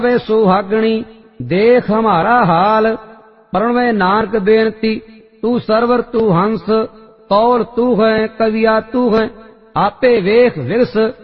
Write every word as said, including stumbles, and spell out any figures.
वे सुहागणी देख हमारा हाल। प्रणवे नानक बेनती तू सरवर तू हंस, कौल तू है कविया तू है, आपे वेख विरस